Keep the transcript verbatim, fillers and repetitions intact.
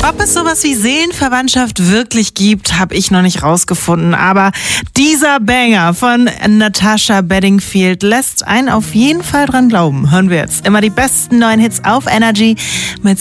Ob es sowas wie Seelenverwandtschaft wirklich gibt, habe ich noch nicht rausgefunden. Aber dieser Banger von Natasha Bedingfield lässt einen auf jeden Fall dran glauben. Hören wir jetzt immer die besten neuen Hits auf Energy mit